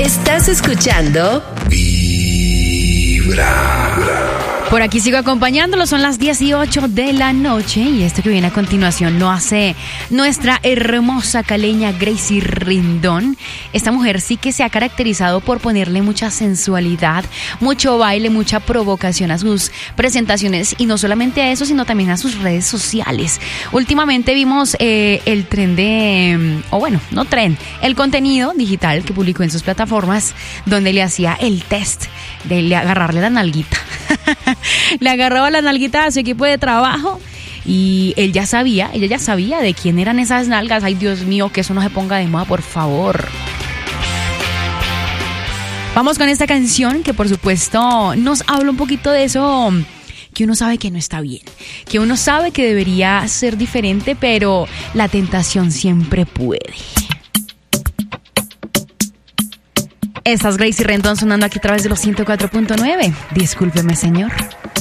Estás escuchando Vibra. Por aquí sigo acompañándolos, son las 18 de la noche y esto que viene a continuación lo hace nuestra hermosa caleña Gracie Rendón. Esta mujer sí que se ha caracterizado por ponerle mucha sensualidad, mucho baile, mucha provocación a sus presentaciones y no solamente a eso, sino también a sus redes sociales. Últimamente vimos el tren el contenido digital que publicó en sus plataformas donde le hacía el test de agarrarle la nalguita. Le agarraba la nalguita a su equipo de trabajo y ella ya sabía de quién eran esas nalgas. Ay, Dios mío, que eso no se ponga de moda, por favor. Vamos con esta canción que por supuesto nos habla un poquito de eso que uno sabe que no está bien, que uno sabe que debería ser diferente, pero la tentación siempre puede. Esta es Gracie Rendón sonando aquí a través de los 104.9. Discúlpeme, señor.